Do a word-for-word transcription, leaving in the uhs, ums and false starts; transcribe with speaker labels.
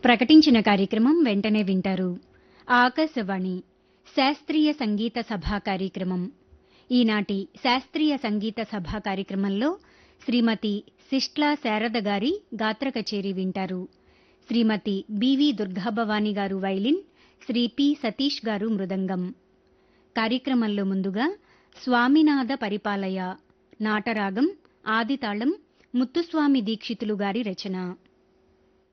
Speaker 1: ప్రకటించిన కార్యక్రమం వెంటనే వింటారు. ఆకాశవాణి శాస్త్రీయ సంగీత సభా కార్యక్రమం. ఈనాటి శాస్త్రీయ సంగీత సభా కార్యక్రమంలో శ్రీమతి సిస్ట్లా శారద గారి గాత్ర కచేరీ వింటారు. శ్రీమతి బివి దుర్గాభవాని గారు వైలిన్, శ్రీ పి సతీష్ గారు మృదంగం. కార్యక్రమంలో ముందుగా స్వామినాథ పరిపాలయ నాటరాగం ఆదితాళం ముత్తుస్వామి దీక్షితులు గారి రచన.